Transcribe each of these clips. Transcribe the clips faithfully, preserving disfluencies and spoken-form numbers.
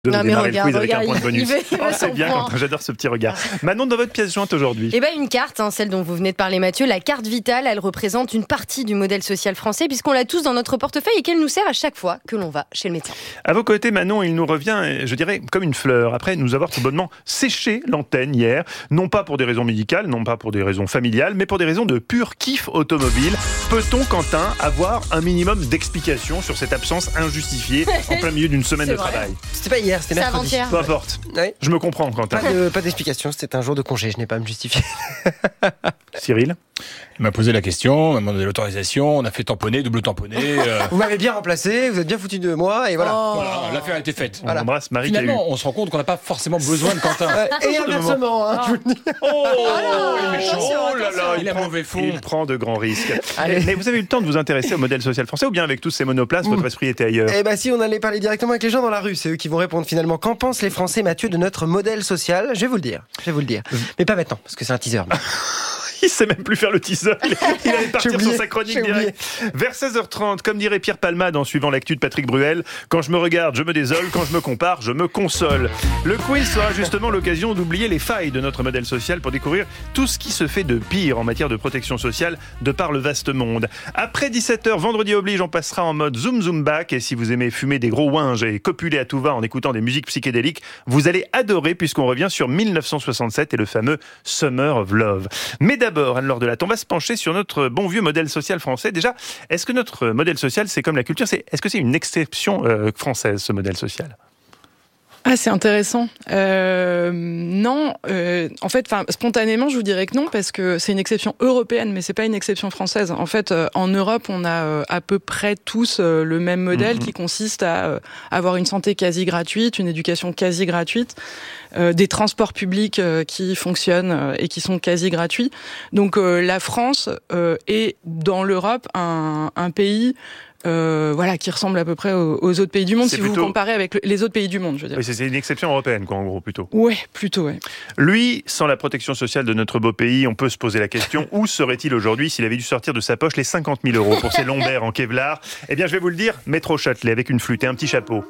de non, démarrer regarde, le quiz avec regarde, un point de bonus. il veut, il veut oh, c'est bien point. quand j'adore ce petit regard. Manon, dans votre pièce jointe aujourd'hui. Eh ben une carte, hein, celle dont vous venez de parler Mathieu, la carte vitale, elle représente une partie du modèle social français puisqu'on l'a tous dans notre portefeuille et qu'elle nous sert à chaque fois que l'on va chez le médecin. À vos côtés, Manon, il nous revient, je dirais, comme une fleur, après nous avoir tout bonnement séché l'antenne hier, non pas pour des raisons médicales, non pas pour des raisons familiales, mais pour des raisons de pur kiff automobile. Peut-on, Quentin, avoir un minimum d'explications sur cette absence injustifiée en plein milieu d'une semaine C'est de vrai. travail? C'était pas hier, c'était C'est mercredi. avant-hier. Peu importe. Ouais. Je me comprends, Quentin. Pas, de, pas d'explication, c'était un jour de congé, je n'ai pas à me justifier. Cyril? Il m'a posé la question, il m'a demandé l'autorisation, on a fait tamponner, double tamponner. Euh... Vous m'avez bien remplacé, vous êtes bien foutu de moi, et voilà. Oh. Voilà, l'affaire a été faite. On Voilà. embrasse Marie qui a eu... Finalement, on se rend compte qu'on n'a pas forcément besoin de Quentin. Euh, et inversement, hein, je vous le dis. Oh, il est méchant. Oh là là, il a prend- mauvais fond. il prend de grands risques. Allez. Mais vous avez eu le temps de vous intéresser au modèle social français ou bien avec tous ces monoplaces, votre esprit était ailleurs? Eh ben si on allait parler directement avec les gens dans la rue, c'est eux qui vont répondre finalement. Qu'en pensent les Français, Mathieu, de notre modèle social? Je vais vous le dire, je vais vous le dire. Mais pas maintenant, parce que c'est un teaser. Il sait même plus faire le teaser. Il il allait partir J'ai oublié, sur sa chronique j'ai direct. Vers seize heures trente, comme dirait Pierre Palmade en suivant l'actu de Patrick Bruel, quand je me regarde, je me désole, quand je me compare, je me console. Le quiz sera justement l'occasion d'oublier les failles de notre modèle social pour découvrir tout ce qui se fait de pire en matière de protection sociale de par le vaste monde. Après dix-sept heures, vendredi oblige, on passera en mode zoom zoom back et si vous aimez fumer des gros ouinges et copuler à tout va en écoutant des musiques psychédéliques, vous allez adorer puisqu'on revient sur mille neuf cent soixante-sept et le fameux Summer of Love. Mais d'abord, Anne-Laure Delatte, on va se pencher sur notre bon vieux modèle social français. Déjà, est-ce que notre modèle social, c'est comme la culture, c'est, est-ce que c'est une exception euh, française, ce modèle social ? Ah, c'est intéressant. Euh, non, euh, en fait, enfin, spontanément, je vous dirais que non, parce que c'est une exception européenne, mais c'est pas une exception française. En fait, euh, en Europe, on a euh, à peu près tous euh, le même modèle, mmh. qui consiste à euh, avoir une santé quasi gratuite, une éducation quasi gratuite, euh, des transports publics euh, qui fonctionnent euh, et qui sont quasi gratuits. Donc, euh, la France euh, est dans l'Europe un, un pays. Euh, voilà, qui ressemble à peu près aux, aux autres pays du monde, c'est si plutôt... vous vous comparez avec le, les autres pays du monde, je veux dire. Oui, c'est, c'est une exception européenne, quoi, en gros, plutôt. Ouais, plutôt, ouais. Lui, sans la protection sociale de notre beau pays, on peut se poser la question, où serait-il aujourd'hui s'il avait dû sortir de sa poche les cinquante mille euros pour ses lombaires en Kevlar? Eh bien, je vais vous le dire, métro Châtelet, avec une flûte et un petit chapeau.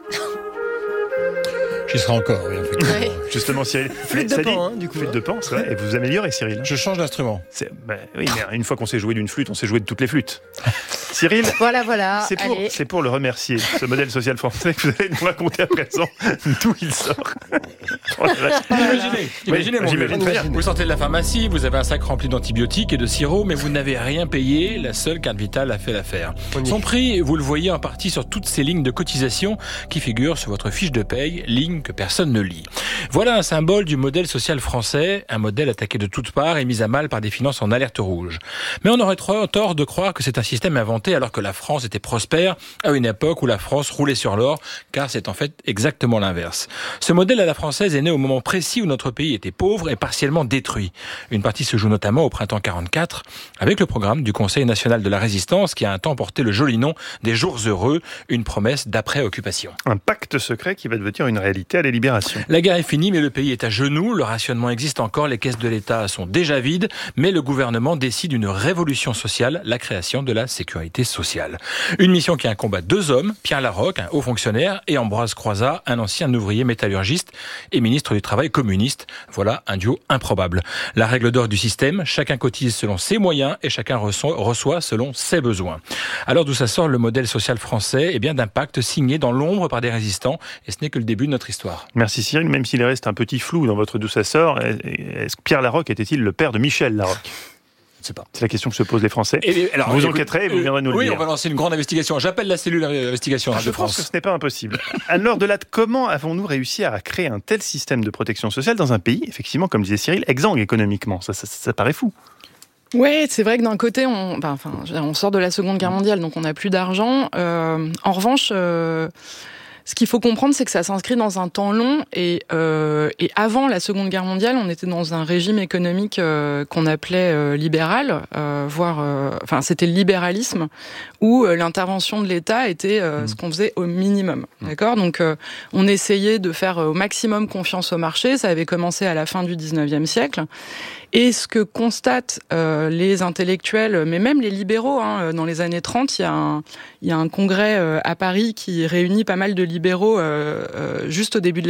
J'y serai encore, oui, en fait. Ouais. Justement, Cyril. Flûte de Ça pan, dit, hein, du coup. Flûte de pan, c'est vrai. Et vous améliorez, Cyril. Je change d'instrument. C'est, bah, oui, mais une fois qu'on sait jouer d'une flûte, on sait jouer de toutes les flûtes. Cyril, Voilà, voilà. c'est pour, Allez. c'est pour le remercier, ce modèle social français, que vous allez nous raconter à présent d'où il sort. Oh la vache. Imaginez, imaginez, Oui, mon j'imagine vieux. très bien. Vous sortez de la pharmacie, vous avez un sac rempli d'antibiotiques et de sirop, mais vous n'avez rien payé. La seule carte vitale a fait l'affaire. Son prix, vous le voyez en partie sur toutes ces lignes de cotisation qui figurent sur votre fiche de paye, lignes que personne ne lit. Voilà un symbole du modèle social français, un modèle attaqué de toutes parts et mis à mal par des finances en alerte rouge. Mais on aurait trop tort de croire que c'est un système inventé alors que la France était prospère à une époque où la France roulait sur l'or, car c'est en fait exactement l'inverse. Ce modèle à la française est né au moment précis où notre pays était pauvre et partiellement détruit. Une partie se joue notamment au printemps quarante-quatre, avec le programme du Conseil national de la résistance qui a un temps porté le joli nom des jours heureux, une promesse d'après-occupation. Un pacte secret qui va devenir une réalité à la Libération. La guerre est finie, mais le pays est à genoux, le rationnement existe encore, les caisses de l'État sont déjà vides, mais le gouvernement décide une révolution sociale, la création de la sécurité sociale. Une mission qui incombe à deux hommes, Pierre Laroque, un haut fonctionnaire, et Ambroise Croizat, un ancien ouvrier métallurgiste et ministre du Travail communiste. Voilà un duo improbable. La règle d'or du système, chacun cotise selon ses moyens et chacun reçoit selon ses besoins. Alors d'où ça sort le modèle social français? Eh bien d'un pacte signé dans l'ombre par des résistants, et ce n'est que le début de notre histoire. Merci Cyril, même s'il reste un petit flou dans votre douce assort, est-ce que Pierre Laroque était-il le père de Michel Laroque? Je sais pas. C'est la question que se posent les Français. Et alors, vous écoute, enquêterez et vous viendrez nous oui, le dire. Oui, on va lancer une grande investigation. J'appelle la cellule d'investigation Je de pense que France. ce n'est pas impossible. Anne-Laure Delatte, comment avons-nous réussi à créer un tel système de protection sociale dans un pays, effectivement, comme disait Cyril, exsangue économiquement? Ça, ça, ça paraît fou. Ouais, c'est vrai que d'un côté, on, ben, enfin, on sort de la Seconde Guerre mondiale, donc on n'a plus d'argent. Euh, en revanche, euh, ce qu'il faut comprendre, c'est que ça s'inscrit dans un temps long. Et, euh, et avant la Seconde Guerre mondiale, on était dans un régime économique euh, qu'on appelait euh, libéral, euh, voire, euh, enfin, c'était le libéralisme, où euh, l'intervention de l'État était euh, mmh. ce qu'on faisait au minimum. Mmh. D'accord ? Donc, euh, on essayait de faire au maximum confiance au marché. Ça avait commencé à la fin du dix-neuvième siècle. Et ce que constatent euh, les intellectuels, mais même les libéraux, hein, dans les années trente, il y a un, il y a un congrès euh, à Paris qui réunit pas mal de libéraux euh, euh, juste au début de la